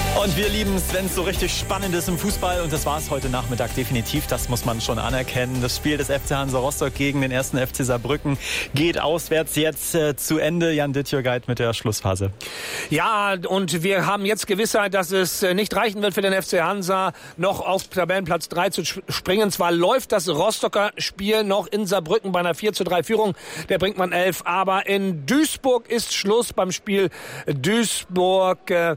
Und wir lieben es, wenn es so richtig spannend ist im Fußball. Und das war es heute Nachmittag definitiv. Das muss man schon anerkennen. Das Spiel des FC Hansa Rostock gegen den 1. FC Saarbrücken geht auswärts jetzt zu Ende. Jan Dittjörgeit mit der Schlussphase. Ja, und wir haben jetzt Gewissheit, dass es nicht reichen wird für den FC Hansa, noch auf Tabellenplatz 3 zu springen. Zwar läuft das Rostocker Spiel noch in Saarbrücken bei einer 4:3 Führung der Brinkmann 11. Aber in Duisburg ist Schluss beim Spiel Duisburg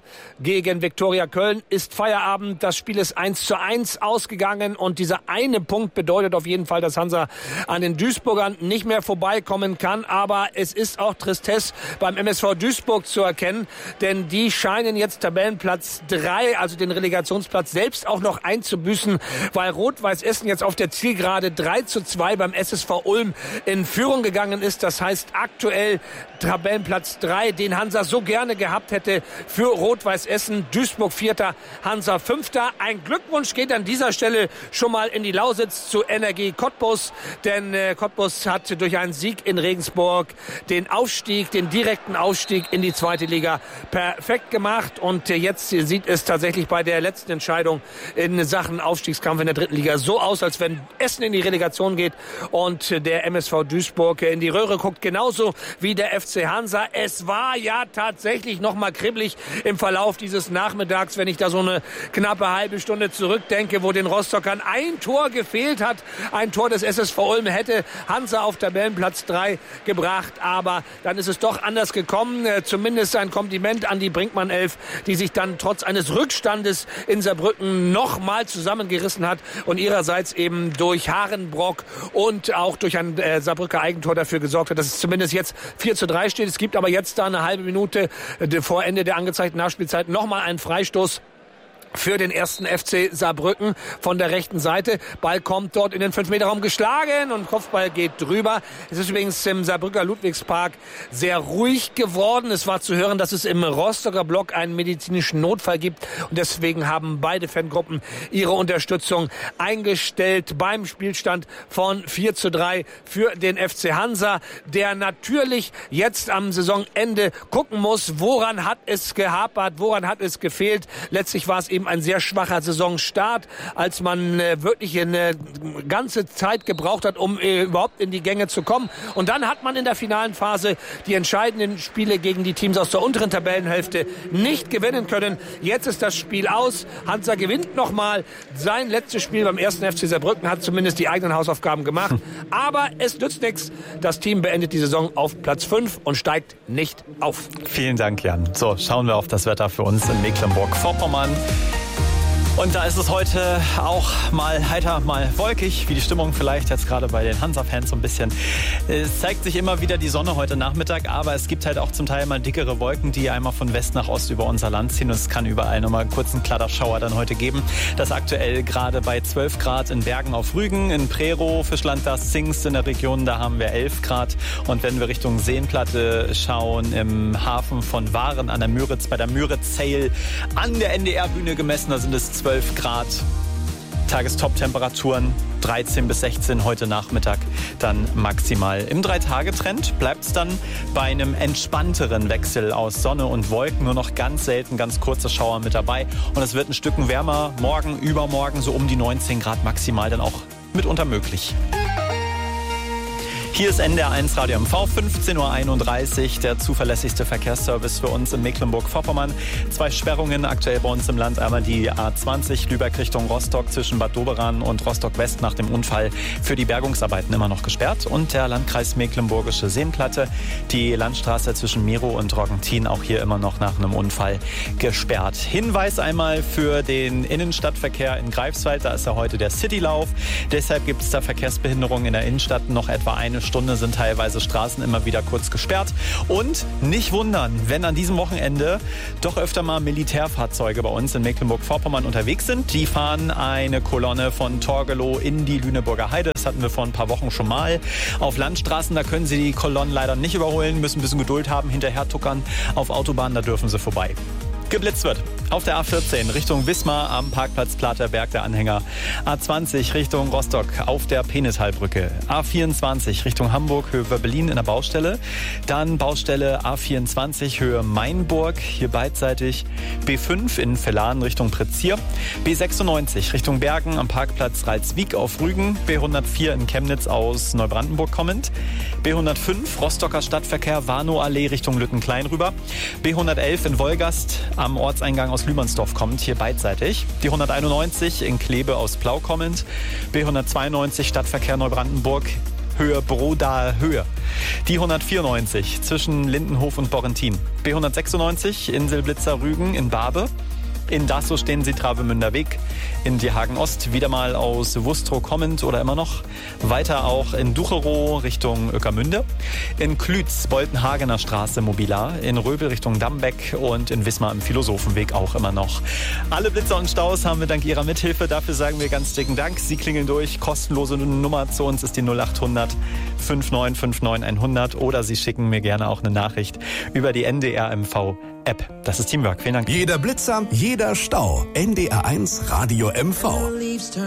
gegen Viktoria Köln ist Feierabend. Das Spiel ist 1:1 ausgegangen und dieser eine Punkt bedeutet auf jeden Fall, dass Hansa an den Duisburgern nicht mehr vorbeikommen kann. Aber es ist auch Tristesse beim MSV Duisburg zu erkennen, denn die scheinen jetzt Tabellenplatz 3, also den Relegationsplatz, selbst auch noch einzubüßen, weil Rot-Weiß Essen jetzt auf der Zielgerade 3:2 beim SSV Ulm in Führung gegangen ist. Das heißt aktuell Tabellenplatz 3, den Hansa so gerne gehabt hätte für Rot-Weiß Essen. Duisburg Vierter, Hansa Fünfter. Ein Glückwunsch geht an dieser Stelle schon mal in die Lausitz zu Energie Cottbus, denn Cottbus hat durch einen Sieg in Regensburg den Aufstieg, den direkten Aufstieg in die zweite Liga perfekt gemacht und jetzt sieht es tatsächlich bei der letzten Entscheidung in Sachen Aufstiegskampf in der dritten Liga so aus, als wenn Essen in die Relegation geht und der MSV Duisburg in die Röhre guckt, genauso wie der FC Hansa. Es war ja tatsächlich noch mal kribbelig im Verlauf dieses Nachmittags, wenn ich da so eine knappe halbe Stunde zurückdenke, wo den Rostockern ein Tor gefehlt hat. Ein Tor des SSV Ulm hätte Hansa auf Tabellenplatz 3 gebracht, aber dann ist es doch anders gekommen. Zumindest ein Kompliment an die Brinkmann 11, die sich dann trotz eines Rückstandes in Saarbrücken nochmal zusammengerissen hat und ihrerseits eben durch Harenbrock und auch durch ein Saarbrücker Eigentor dafür gesorgt hat, dass es zumindest jetzt 4:3 steht. Es gibt aber jetzt da eine halbe Minute vor Ende der angezeigten Nachspielzeit nochmal einen Freistoß für den 1. FC Saarbrücken von der rechten Seite. Ball kommt dort in den 5-Meter-Raum geschlagen und Kopfball geht drüber. Es ist übrigens im Saarbrücker Ludwigspark sehr ruhig geworden. Es war zu hören, dass es im Rostocker Block einen medizinischen Notfall gibt und deswegen haben beide Fangruppen ihre Unterstützung eingestellt beim Spielstand von 4:3 für den FC Hansa, der natürlich jetzt am Saisonende gucken muss, woran hat es gehapert, woran hat es gefehlt. Letztlich war es eben ein sehr schwacher Saisonstart, als man wirklich eine ganze Zeit gebraucht hat, um überhaupt in die Gänge zu kommen. Und dann hat man in der finalen Phase die entscheidenden Spiele gegen die Teams aus der unteren Tabellenhälfte nicht gewinnen können. Jetzt ist das Spiel aus. Hansa gewinnt nochmal sein letztes Spiel beim 1. FC Saarbrücken, hat zumindest die eigenen Hausaufgaben gemacht. Aber es nützt nichts. Das Team beendet die Saison auf Platz 5 und steigt nicht auf. Vielen Dank, Jan. So, schauen wir auf das Wetter für uns in Mecklenburg-Vorpommern. Und da ist es heute auch mal heiter, mal wolkig, wie die Stimmung vielleicht jetzt gerade bei den Hansa-Fans so ein bisschen. Es zeigt sich immer wieder die Sonne heute Nachmittag, aber es gibt halt auch zum Teil mal dickere Wolken, die einmal von West nach Ost über unser Land ziehen und es kann überall nochmal einen kurzen Klatterschauer dann heute geben. Das aktuell gerade bei 12 Grad in Bergen auf Rügen, in Prerow, Fischland-Das, Zingst in der Region, da haben wir 11 Grad. Und wenn wir Richtung Seenplatte schauen, im Hafen von Waren an der Müritz, bei der Müritz Sail an der NDR-Bühne gemessen, da sind es 12 Grad. Tagestop-Temperaturen 13 bis 16 heute Nachmittag dann maximal. Im 3-Tage-Trend bleibt es dann bei einem entspannteren Wechsel aus Sonne und Wolken. Nur noch ganz selten ganz kurze Schauer mit dabei. Und es wird ein Stück wärmer. Morgen, übermorgen so um die 19 Grad maximal dann auch mitunter möglich. Hier ist NDR1 Radio MV, 15:31 Uhr, der zuverlässigste Verkehrsservice für uns in Mecklenburg-Vorpommern. 2 Sperrungen aktuell bei uns im Land. Einmal die A20 Lübeck Richtung Rostock zwischen Bad Doberan und Rostock-West nach dem Unfall für die Bergungsarbeiten immer noch gesperrt. Und der Landkreis Mecklenburgische Seenplatte, die Landstraße zwischen Miro und Roggentin, auch hier immer noch nach einem Unfall gesperrt. Hinweis einmal für den Innenstadtverkehr in Greifswald, da ist ja heute der Citylauf. Deshalb gibt es da Verkehrsbehinderungen in der Innenstadt. Noch etwa eine Stunde sind teilweise Straßen immer wieder kurz gesperrt. Und nicht wundern, wenn an diesem Wochenende doch öfter mal Militärfahrzeuge bei uns in Mecklenburg-Vorpommern unterwegs sind. Die fahren eine Kolonne von Torgelow in die Lüneburger Heide. Das hatten wir vor ein paar Wochen schon mal. Auf Landstraßen, da können sie die Kolonnen leider nicht überholen, müssen ein bisschen Geduld haben, hinterher tuckern. Auf Autobahnen, da dürfen sie vorbei. Geblitzt wird Auf der A14 Richtung Wismar am Parkplatz Platerberg der Anhänger. A20 Richtung Rostock auf der Penistalbrücke. A24 Richtung Hamburg, Höhe Berlin in der Baustelle. Dann Baustelle A24 Höhe Mainburg, hier beidseitig. B5 in Vellan Richtung Prezier. B96 Richtung Bergen am Parkplatz Ralswiek auf Rügen. B104 in Chemnitz aus Neubrandenburg kommend. B105 Rostocker Stadtverkehr Warnow-Allee Richtung Lüttenklein rüber. B111 in Wolgast am Ortseingang aus Lümernsdorf kommend, hier beidseitig. Die 191 in Kleve aus Plau kommend. B192 Stadtverkehr Neubrandenburg, Höhe Brodaer Höhe. Die 194 zwischen Lindenhof und Borrentin. B196 Inselblitzer Rügen in Barbe. In Dassow stehen Sie Travemünder Weg. In Diehagen Ost wieder mal aus Wustrow kommend oder immer noch. Weiter auch in Ducherow Richtung Ueckermünde. In Klütz Boltenhagener Straße Mobilar. In Röbel Richtung Dammbeck und in Wismar im Philosophenweg auch immer noch. Alle Blitzer und Staus haben wir dank Ihrer Mithilfe. Dafür sagen wir ganz dicken Dank. Sie klingeln durch. Kostenlose Nummer zu uns ist die 0800 5959 100 oder Sie schicken mir gerne auch eine Nachricht über die NDR MV App. Das ist Teamwork. Vielen Dank. Jeder Blitzer, jeder Stau. NDR1 Radio MV.